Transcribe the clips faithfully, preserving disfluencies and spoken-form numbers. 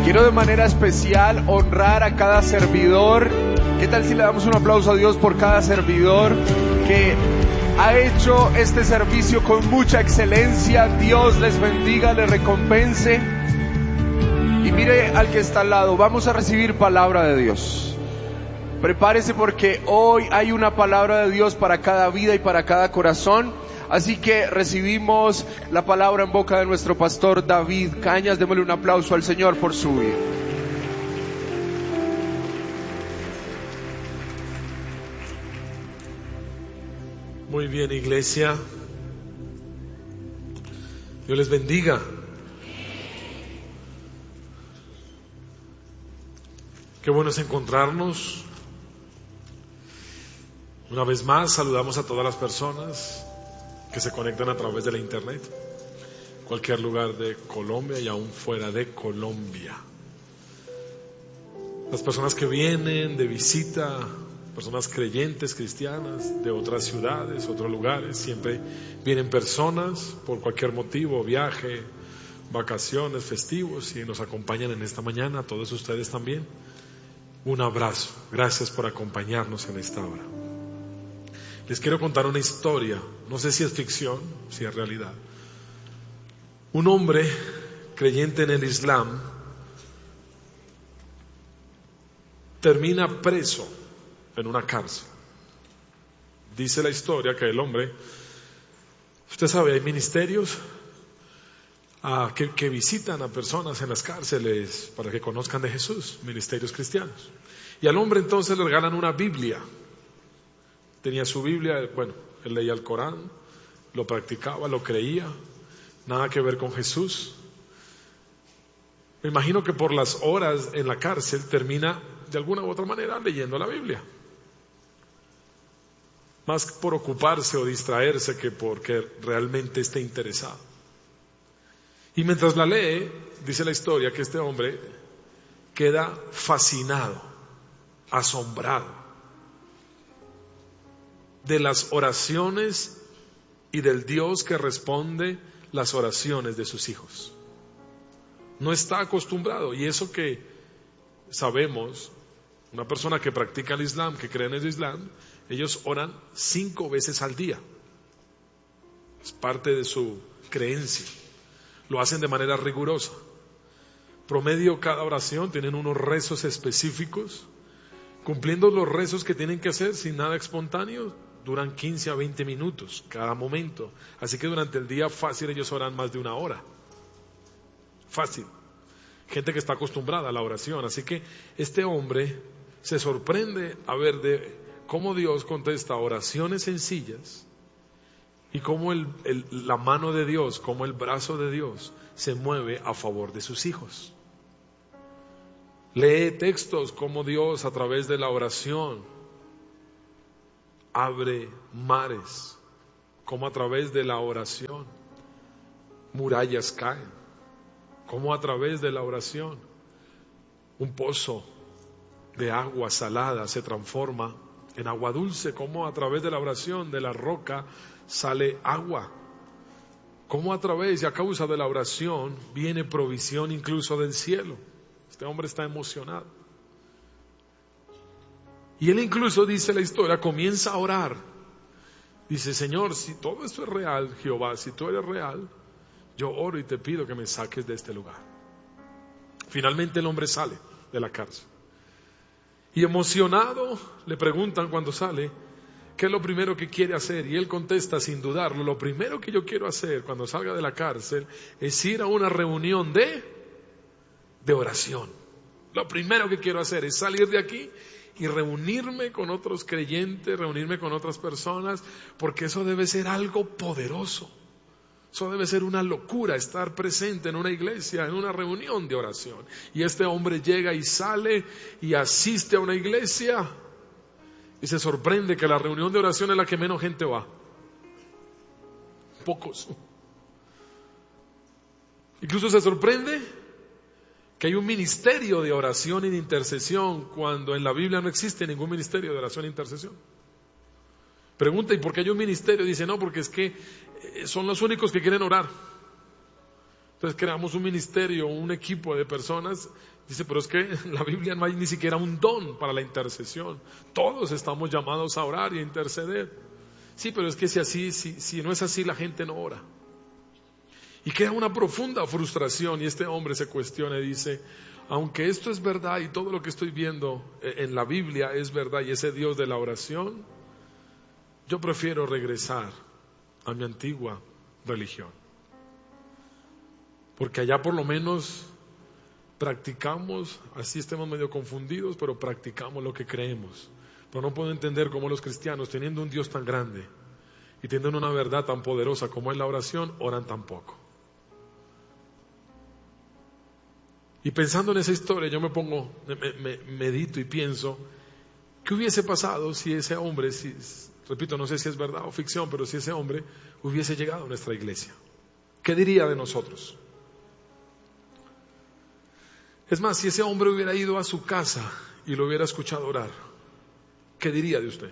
Quiero de manera especial honrar a cada servidor. ¿Qué tal si le damos un aplauso a Dios por cada servidor que ha hecho este servicio con mucha excelencia? Dios les bendiga, les recompense. Y mire al que está al lado, vamos a recibir palabra de Dios. Prepárese porque hoy hay una palabra de Dios para cada vida y para cada corazón. Así que recibimos la palabra en boca de nuestro pastor David Cañas. Démosle un aplauso al Señor por su vida. Muy bien, iglesia. Dios les bendiga. Qué bueno es encontrarnos. Una vez más, saludamos a todas las personas que se conectan a través de la internet, cualquier lugar de Colombia y aún fuera de Colombia. Las personas que vienen de visita, personas creyentes, cristianas, de otras ciudades, otros lugares, siempre vienen personas por cualquier motivo, viaje, vacaciones, festivos, y nos acompañan en esta mañana. A todos ustedes también, un abrazo. Gracias por acompañarnos en esta hora. Les quiero contar una historia, no sé si es ficción, si es realidad. Un hombre creyente en el Islam termina preso en una cárcel. Dice la historia que el hombre, usted sabe, hay ministerios uh, que, que visitan a personas en las cárceles para que conozcan de Jesús, ministerios cristianos. Y al hombre entonces le regalan una Biblia. Tenía su Biblia, bueno, él leía el Corán, lo practicaba, lo creía, nada que ver con Jesús. Me imagino que por las horas en la cárcel termina de alguna u otra manera leyendo la Biblia. Más por ocuparse o distraerse que porque realmente esté interesado. Y mientras la lee, dice la historia que este hombre queda fascinado, asombrado de las oraciones y del Dios que responde las oraciones de sus hijos. No está acostumbrado, y eso que sabemos, una persona que practica el Islam, que cree en el Islam, ellos oran cinco veces al día. Es parte de su creencia. Lo hacen de manera rigurosa. Promedio cada oración tienen unos rezos específicos. Cumpliendo los rezos que tienen que hacer sin nada espontáneo, duran quince a veinte minutos cada momento. Así que durante el día fácil ellos oran más de una hora. Fácil. Gente que está acostumbrada a la oración. Así que este hombre se sorprende a ver de cómo Dios contesta oraciones sencillas y cómo el, el, la mano de Dios, cómo el brazo de Dios se mueve a favor de sus hijos. Lee textos como Dios a través de la oración abre mares, como a través de la oración murallas caen, como a través de la oración un pozo de agua salada se transforma en agua dulce, como a través de la oración de la roca sale agua, como a través y a causa de la oración viene provisión incluso del cielo. Este hombre está emocionado. Y él incluso, dice la historia, comienza a orar. Dice: Señor, si todo esto es real, Jehová, si tú eres real, yo oro y te pido que me saques de este lugar. Finalmente el hombre sale de la cárcel. Y emocionado le preguntan cuando sale, ¿qué es lo primero que quiere hacer? Y él contesta sin dudarlo: lo primero que yo quiero hacer cuando salga de la cárcel es ir a una reunión de, de oración. Lo primero que quiero hacer es salir de aquí y reunirme con otros creyentes, reunirme con otras personas, porque eso debe ser algo poderoso. Eso debe ser una locura, estar presente en una iglesia, en una reunión de oración. Y este hombre llega y sale y asiste a una iglesia y se sorprende que la reunión de oración es la que menos gente va. Pocos. Incluso se sorprende que hay un ministerio de oración y de intercesión cuando en la Biblia no existe ningún ministerio de oración e intercesión. Pregunta: ¿y por qué hay un ministerio? Dice: no, porque es que son los únicos que quieren orar. Entonces creamos un ministerio, un equipo de personas. Dice, pero es que en la Biblia no hay ni siquiera un don para la intercesión. Todos estamos llamados a orar y a interceder. Sí, pero es que si así, si, si no es así, la gente no ora. Y queda una profunda frustración, y este hombre se cuestiona y dice, aunque esto es verdad y todo lo que estoy viendo en la Biblia es verdad y ese Dios de la oración, yo prefiero regresar a mi antigua religión. Porque allá por lo menos practicamos, así estemos medio confundidos, pero practicamos lo que creemos. Pero no puedo entender cómo los cristianos, teniendo un Dios tan grande y teniendo una verdad tan poderosa como es la oración, oran tan poco. Y pensando en esa historia, yo me pongo, me, me, medito y pienso, ¿qué hubiese pasado si ese hombre, si, repito, no sé si es verdad o ficción, pero si ese hombre hubiese llegado a nuestra iglesia? ¿Qué diría de nosotros? Es más, si ese hombre hubiera ido a su casa y lo hubiera escuchado orar, ¿qué diría de usted?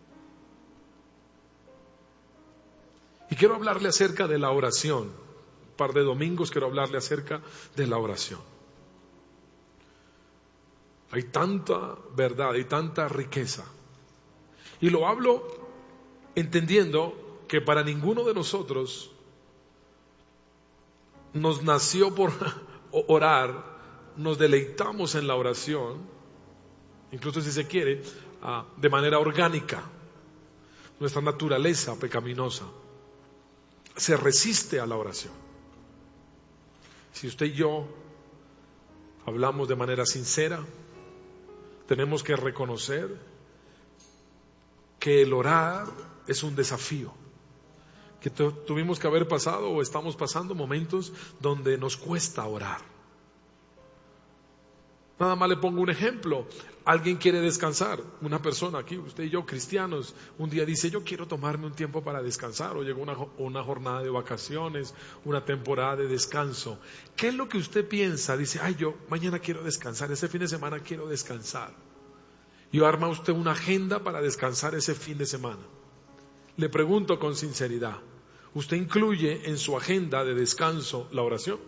Y quiero hablarle acerca de la oración. Un par de domingos quiero hablarle acerca de la oración. Hay tanta verdad, hay tanta riqueza. Y lo hablo entendiendo que para ninguno de nosotros nos nació por orar, nos deleitamos en la oración, incluso si se quiere, de manera orgánica. Nuestra naturaleza pecaminosa se resiste a la oración. Si usted y yo hablamos de manera sincera, tenemos que reconocer que el orar es un desafío, que tu- tuvimos que haber pasado o estamos pasando momentos donde nos cuesta orar. Nada más le pongo un ejemplo. Alguien quiere descansar, una persona aquí, usted y yo, cristianos, un día dice, yo quiero tomarme un tiempo para descansar, o llegó una, una jornada de vacaciones, una temporada de descanso. ¿Qué es lo que usted piensa? Dice, ay, yo mañana quiero descansar, ese fin de semana quiero descansar. Y arma usted una agenda para descansar ese fin de semana. Le pregunto con sinceridad, ¿usted incluye en su agenda de descanso la oración?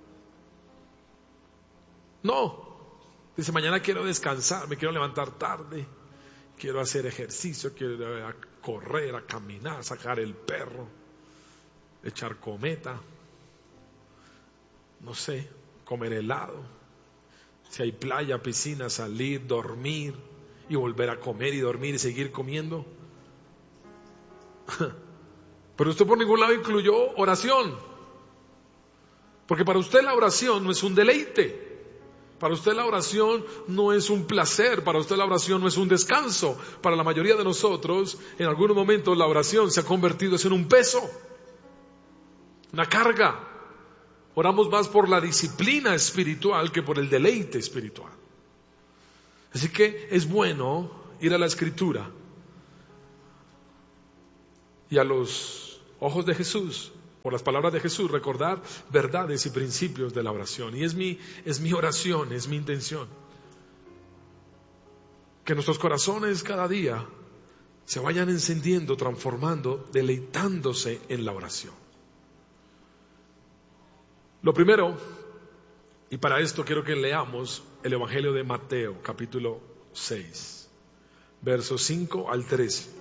No. Dice, mañana quiero descansar, me quiero levantar tarde, quiero hacer ejercicio, quiero ir a correr, a caminar, sacar el perro, echar cometa, no sé, comer helado, si hay playa, piscina, salir, dormir y volver a comer y dormir y seguir comiendo. Pero usted por ningún lado incluyó oración, porque para usted la oración no es un deleite. Para usted la oración no es un placer, para usted la oración no es un descanso. Para la mayoría de nosotros, en algunos momentos la oración se ha convertido en un peso, una carga. Oramos más por la disciplina espiritual que por el deleite espiritual. Así que es bueno ir a la Escritura y a los ojos de Jesús, por las palabras de Jesús, recordar verdades y principios de la oración. Y es mi, es mi oración, es mi intención. Que nuestros corazones cada día se vayan encendiendo, transformando, deleitándose en la oración. Lo primero, y para esto quiero que leamos el Evangelio de Mateo, capítulo seis, versos cinco al trece.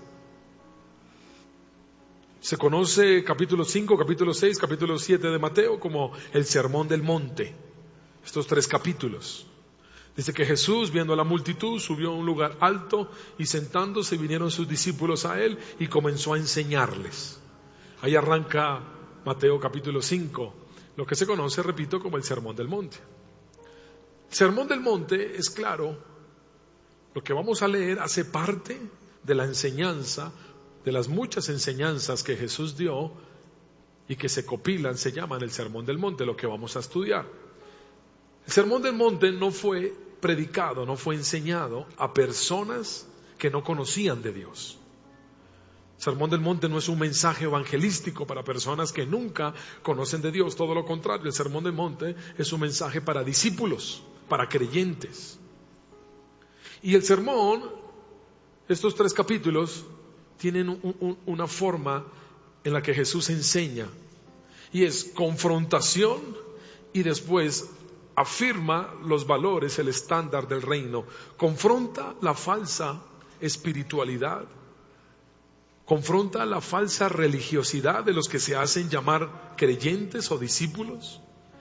Se conoce capítulo cinco, capítulo seis, capítulo siete de Mateo como el Sermón del Monte. Estos tres capítulos. Dice que Jesús, viendo a la multitud, subió a un lugar alto y sentándose vinieron sus discípulos a él y comenzó a enseñarles. Ahí arranca Mateo capítulo cinco, lo que se conoce, repito, como el Sermón del Monte. El Sermón del Monte es claro, lo que vamos a leer hace parte de la enseñanza, de las muchas enseñanzas que Jesús dio y que se copilan, se llaman el Sermón del Monte, lo que vamos a estudiar. El Sermón del Monte no fue predicado, no fue enseñado a personas que no conocían de Dios. El Sermón del Monte no es un mensaje evangelístico para personas que nunca conocen de Dios, todo lo contrario, el Sermón del Monte es un mensaje para discípulos, para creyentes. Y el sermón, estos tres capítulos, tienen un, un, una forma en la que Jesús enseña, y es confrontación y después afirma los valores, el estándar del reino, confronta la falsa espiritualidad, confronta la falsa religiosidad de los que se hacen llamar creyentes o discípulos.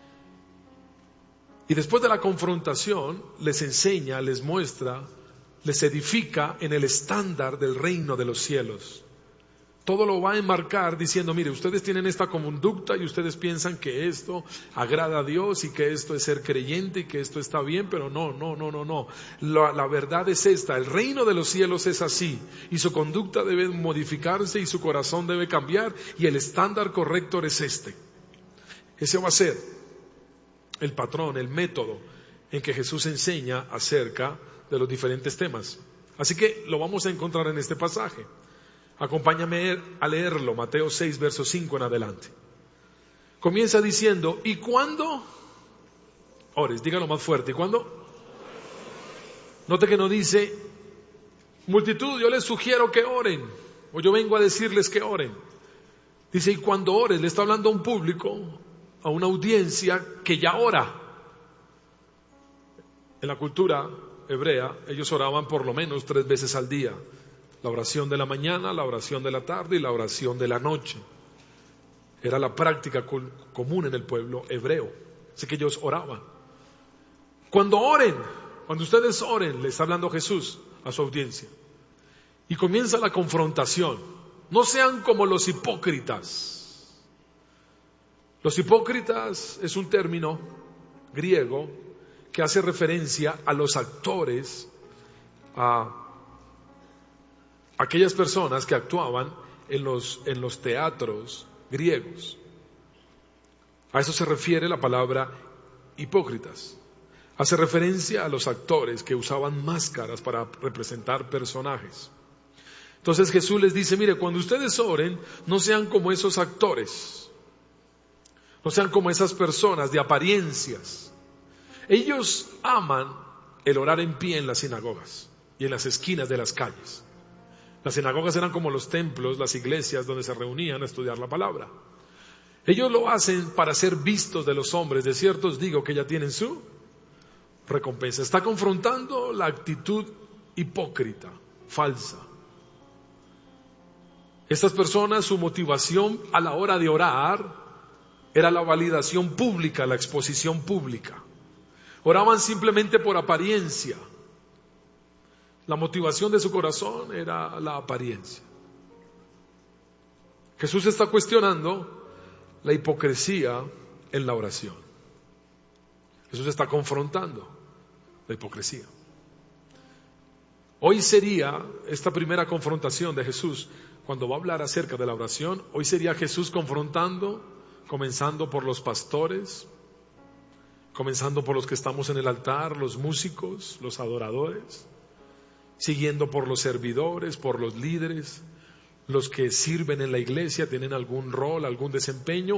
Y después de la confrontación les enseña, les muestra, les edifica en el estándar del reino de los cielos. Todo lo va a enmarcar diciendo, mire, ustedes tienen esta conducta y ustedes piensan que esto agrada a Dios y que esto es ser creyente y que esto está bien, pero no, no, no, no, no. La, la verdad es esta, el reino de los cielos es así y su conducta debe modificarse y su corazón debe cambiar y el estándar correcto es este. Ese va a ser el patrón, el método en que Jesús enseña acerca de los diferentes temas. Así que lo vamos a encontrar en este pasaje. Acompáñame a leerlo, Mateo seis, verso cinco en adelante. Comienza diciendo, ¿y cuándo ores? Dígalo más fuerte, ¿y cuándo? Note que no dice, multitud, yo les sugiero que oren, o yo vengo a decirles que oren. Dice, y cuando ores, le está hablando a un público, a una audiencia que ya ora. En la cultura hebrea, ellos oraban por lo menos tres veces al día. La oración de la mañana, la oración de la tarde y la oración de la noche. Era la práctica común en el pueblo hebreo. Así que ellos oraban. Cuando oren, cuando ustedes oren, le está hablando Jesús a su audiencia. Y comienza la confrontación. No sean como los hipócritas. Los hipócritas es un término griego que hace referencia a los actores, a aquellas personas que actuaban en los, en los teatros griegos. A eso se refiere la palabra hipócritas. Hace referencia a los actores que usaban máscaras para representar personajes. Entonces Jesús les dice, mire, cuando ustedes oren, no sean como esos actores, no sean como esas personas de apariencias. Ellos aman el orar en pie en las sinagogas y en las esquinas de las calles. Las sinagogas eran como los templos, las iglesias donde se reunían a estudiar la palabra. Ellos lo hacen para ser vistos de los hombres. De cierto os digo que ya tienen su recompensa. Está confrontando la actitud hipócrita, falsa. Estas personas, su motivación a la hora de orar era la validación pública, la exposición pública. Oraban simplemente por apariencia. La motivación de su corazón era la apariencia. Jesús está cuestionando la hipocresía en la oración. Jesús está confrontando la hipocresía. Hoy sería esta primera confrontación de Jesús, cuando va a hablar acerca de la oración, hoy sería Jesús confrontando, comenzando por los pastores, comenzando por los que estamos en el altar, los músicos, los adoradores, siguiendo por los servidores, por los líderes, los que sirven en la iglesia, tienen algún rol, algún desempeño,